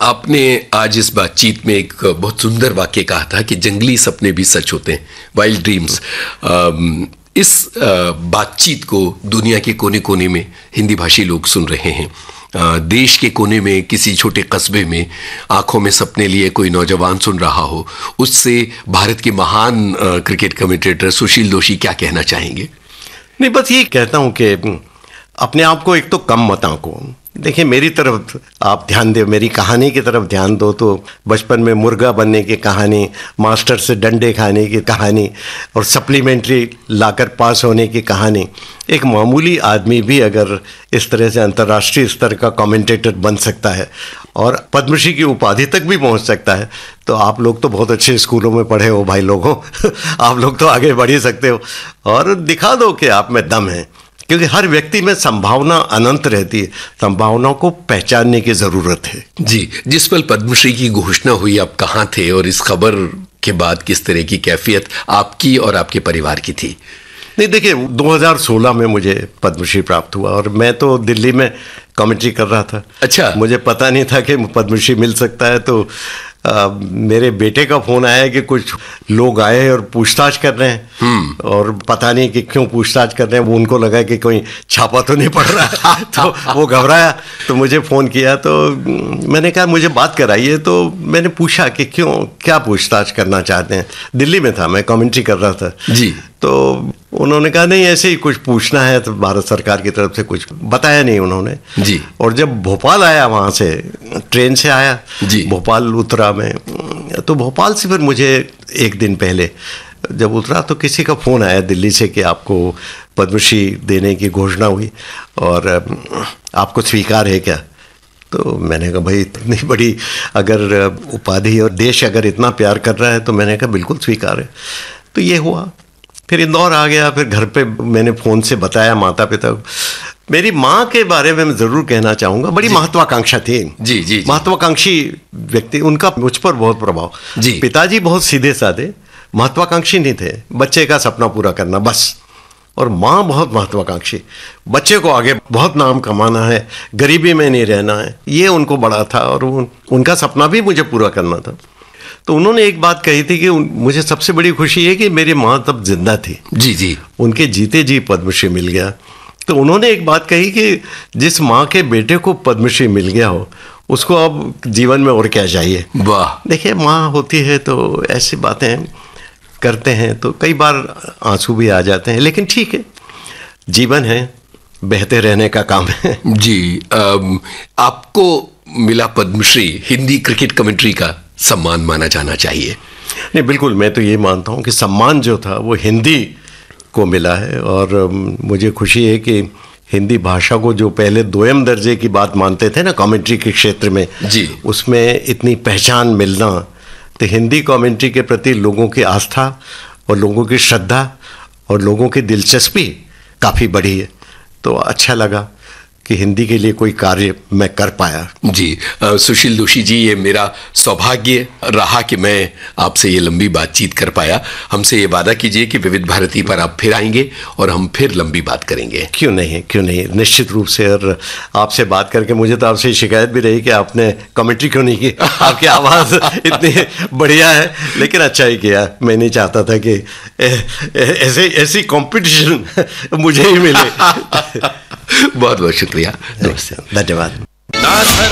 आपने आज इस बातचीत में एक बहुत सुंदर वाक्य कहा था कि जंगली सपने भी सच होते हैं, वाइल्ड ड्रीम्स। इस बातचीत को दुनिया के कोने कोने में हिंदी भाषी लोग सुन रहे हैं। देश के कोने में किसी छोटे कस्बे में आंखों में सपने लिए कोई नौजवान सुन रहा हो, उससे भारत के महान क्रिकेट कमेंटेटर सुशील दोषी क्या कहना चाहेंगे? नहीं, बस ये कहता हूं कि अपने आप को एक तो कम मत आंको। देखिए, मेरी तरफ आप ध्यान दे, मेरी कहानी की तरफ ध्यान दो तो बचपन में मुर्गा बनने की कहानी, मास्टर से डंडे खाने की कहानी और सप्लीमेंट्री लाकर पास होने की कहानी। एक मामूली आदमी भी अगर इस तरह से अंतर्राष्ट्रीय स्तर का कमेंटेटर बन सकता है और पद्मश्री की उपाधि तक भी पहुंच सकता है, तो आप लोग तो बहुत अच्छे स्कूलों में पढ़े हो भाई लोगों आप लोग तो आगे बढ़ ही सकते हो और दिखा दो कि आप में दम है। क्योंकि हर व्यक्ति में संभावना अनंत रहती है, संभावनाओं को पहचानने की ज़रूरत है। जी, जिस पल पद्मश्री की घोषणा हुई आप कहाँ थे और इस खबर के बाद किस तरह की कैफियत आपकी और आपके परिवार की थी? नहीं, देखिए 2016 में मुझे पद्मश्री प्राप्त हुआ और मैं तो दिल्ली में कमेंट्री कर रहा था। अच्छा। मुझे पता नहीं था कि पद्मश्री मिल सकता है। तो मेरे बेटे का फ़ोन आया कि कुछ लोग आए और पूछताछ कर रहे हैं और पता नहीं कि क्यों पूछताछ कर रहे हैं। वो उनको लगा कि कोई छापा तो नहीं पड़ रहा तो वो घबराया, तो मुझे फ़ोन किया। तो मैंने कहा मुझे बात कराइए। तो मैंने पूछा कि क्यों, क्या पूछताछ करना चाहते हैं। दिल्ली में था, मैं कमेंट्री कर रहा था जी। तो उन्होंने कहा नहीं, ऐसे ही कुछ पूछना है। तो भारत सरकार की तरफ से कुछ बताया नहीं उन्होंने जी। और जब भोपाल आया, वहाँ से ट्रेन से आया जी। भोपाल उतरा मैं, तो भोपाल से फिर मुझे एक दिन पहले जब उतरा तो किसी का फ़ोन आया दिल्ली से कि आपको पद्मश्री देने की घोषणा हुई और आपको स्वीकार है क्या। तो मैंने कहा भाई इतनी बड़ी अगर उपाधि और देश अगर इतना प्यार कर रहा है तो मैंने कहा बिल्कुल स्वीकार है। तो ये हुआ। फिर इंदौर आ गया। फिर घर पे मैंने फ़ोन से बताया माता पिता को। मेरी माँ के बारे में मैं ज़रूर कहना चाहूँगा, बड़ी महत्वाकांक्षा थी। जी जी, जी। महत्वाकांक्षी व्यक्ति, उनका मुझ पर बहुत प्रभाव। जी। पिताजी बहुत सीधे साधे, महत्वाकांक्षी नहीं थे, बच्चे का सपना पूरा करना बस। और माँ बहुत महत्वाकांक्षी, बच्चे को आगे बहुत नाम कमाना है, गरीबी में नहीं रहना है, ये उनको बड़ा था और उनका सपना भी मुझे पूरा करना था। तो उन्होंने एक बात कही थी कि मुझे सबसे बड़ी खुशी है कि मेरी माँ तब जिंदा थी। जी जी। उनके जीते जी पद्मश्री मिल गया। तो उन्होंने एक बात कही कि जिस माँ के बेटे को पद्मश्री मिल गया हो उसको अब जीवन में और क्या चाहिए। वाह। देखिए, माँ होती है तो ऐसी बातें करते हैं तो कई बार आंसू भी आ जाते हैं, लेकिन ठीक है, जीवन है, बहते रहने का काम है। जी। आपको मिला पद्मश्री, हिंदी क्रिकेट कमेंट्री का सम्मान माना जाना चाहिए। नहीं, बिल्कुल, मैं तो ये मानता हूँ कि सम्मान जो था वो हिंदी को मिला है और मुझे खुशी है कि हिंदी भाषा को जो पहले दोयम दर्जे की बात मानते थे ना कमेंट्री के क्षेत्र में जी, उसमें इतनी पहचान मिलना, तो हिंदी कमेंट्री के प्रति लोगों की आस्था और लोगों की श्रद्धा और लोगों की दिलचस्पी काफ़ी बढ़ी है। तो अच्छा लगा कि हिंदी के लिए कोई कार्य मैं कर पाया। जी। सुशील दोषी जी, ये मेरा सौभाग्य रहा कि मैं आपसे ये लंबी बातचीत कर पाया। हमसे ये वादा कीजिए कि विविध भारती पर आप फिर आएंगे और हम फिर लंबी बात करेंगे। क्यों नहीं, क्यों नहीं, निश्चित रूप से। और आपसे बात करके मुझे तो आपसे शिकायत भी रही कि आपने कमेंट्री क्यों नहीं की। आपकी आवाज़ इतनी बढ़िया है, लेकिन अच्छा ही किया। मैं नहीं चाहता था कि ऐसी कॉम्पिटिशन मुझे ही मिले। बहुत बहुत शुक्रिया। नमस्ते, धन्यवाद।